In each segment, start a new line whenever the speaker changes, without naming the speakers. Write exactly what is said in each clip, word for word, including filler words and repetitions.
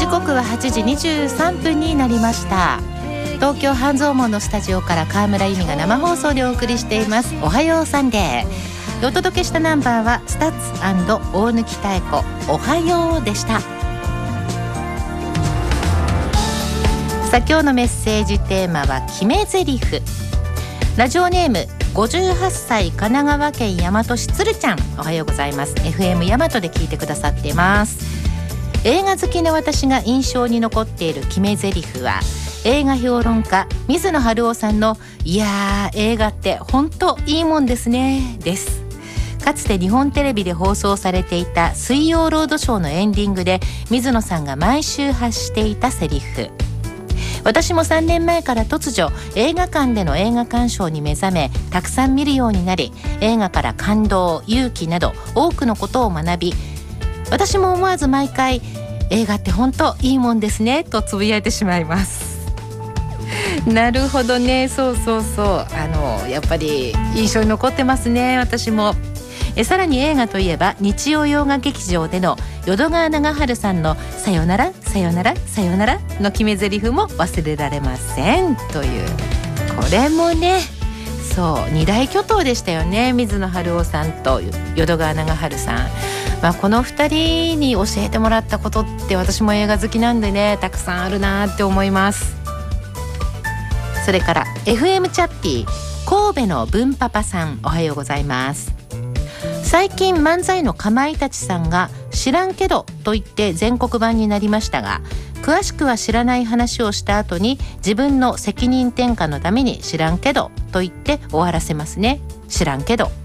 時刻ははちじにじゅうさんぷんになりました。東京半蔵門のスタジオから川村由美が生放送でお送りしています。おはようサンデー。お届けしたナンバーはスタッツ&大貫妙子おはようでした。さあ今日のメッセージテーマは決め台詞。ラジオネームごじゅうはっさい神奈川県大和市つるちゃん、おはようございます。 エフエム 大和で聞いてくださっています。映画好きの私が印象に残っている決め台詞は映画評論家水野晴郎さんのいやー映画って本当いいもんですねです。かつて日本テレビで放送されていた水曜ロードショーのエンディングで水野さんが毎週発していたセリフ。私もさんねんまえから突如映画館での映画鑑賞に目覚め、たくさん見るようになり、映画から感動、勇気など多くのことを学び、私も思わず毎回映画って本当いいもんですねとつぶやいてしまいます。なるほどね、そうそうそう、あのやっぱり印象に残ってますね。私もえさらに映画といえば日曜洋画劇場での淀川長春さんのさよならさよならさよならの決め台詞も忘れられませんという、これもね、そう二大巨頭でしたよね。水野晴郎さんと淀川長春さん、まあ、このふたりに教えてもらったことって私も映画好きなんでね、たくさんあるなって思います。それから エフエム チャッピー神戸の文パパさん、おはようございます。最近漫才のかまいたちさんが知らんけどと言って全国版になりましたが、詳しくは知らない話をした後に自分の責任転嫁のために知らんけどと言って終わらせますね。知らんけど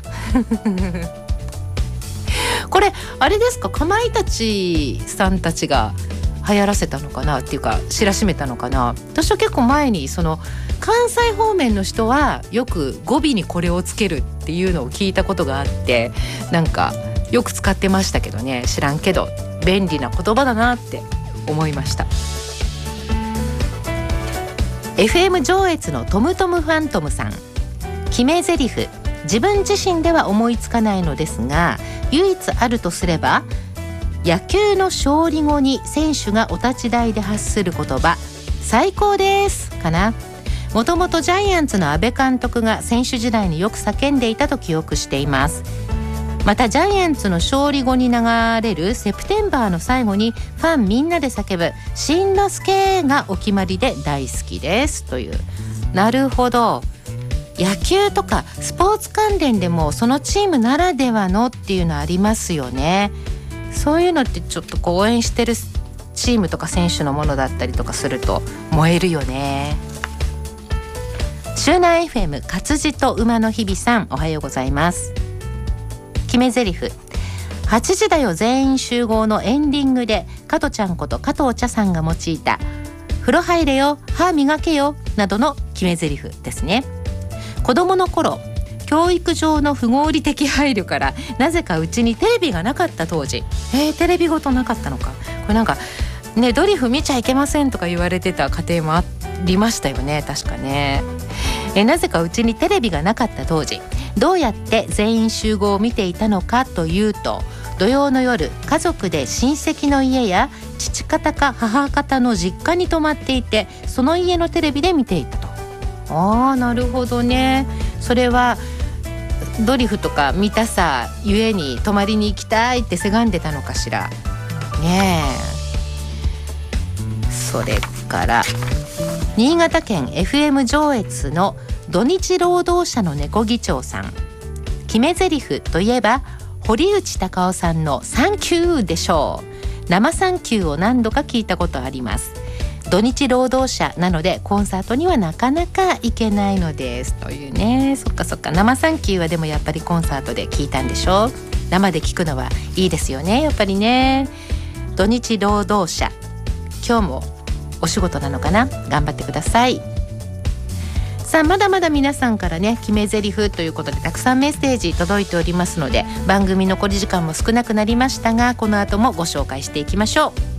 これあれですか、かまいたちさんたちが流行らせたのかなっていうか知らしめたのかな。私は結構前にその関西方面の人はよく語尾にこれをつけるっていうのを聞いたことがあって、なんかよく使ってましたけどね。知らんけど便利な言葉だなって思いました。 エフエム 上越のトムトムファントムさん、決め台詞。自分自身では思いつかないのですが、唯一あるとすれば野球の勝利後に選手がお立ち台で発する言葉、最高ですかな。もともとジャイアンツの阿部監督が選手時代によく叫んでいたと記憶しています。またジャイアンツの勝利後に流れるセプテンバーの最後にファンみんなで叫ぶしんのすけがお決まりで大好きですという。なるほど、野球とかスポーツ関連でもそのチームならではのっていうのありますよね。そういうのってちょっとこう応援してるチームとか選手のものだったりとかすると燃えるよね。周南 エフエム 活字と馬の日々さん、おはようございます。決め台詞。はちじだよ全員集合のエンディングで加トちゃんこと加藤茶さんが用いた風呂入れよ歯磨けよなどの決め台詞ですね。子供の頃教育上の不合理的配慮からなぜかうちにテレビがなかった当時、えー、テレビごとなかったのか、これなんかねドリフ見ちゃいけませんとか言われてた家庭もありましたよね、確かね。えなぜかうちにテレビがなかった当時、どうやって全員集合を見ていたのかというと、土曜の夜家族で親戚の家や父方か母方の実家に泊まっていて、その家のテレビで見ていたと。あーなるほどね。それはドリフとか見たさゆえに泊まりに行きたいってせがんでたのかしらねえ。それから新潟県 エフエム 上越の土日労働者の猫議長さん、決め台詞といえば堀内孝雄さんのサンキューでしょう。生サンキューを何度か聞いたことあります。土日労働者なのでコンサートにはなかなか行けないのですというね。そっかそっか、生サンキューはでもやっぱりコンサートで聞いたんでしょ。生で聞くのはいいですよね、やっぱりね。土日労働者、今日もお仕事なのかな、頑張ってください。さあまだまだ皆さんからね決め台詞ということでたくさんメッセージ届いておりますので、番組残り時間も少なくなりましたがこの後もご紹介していきましょう。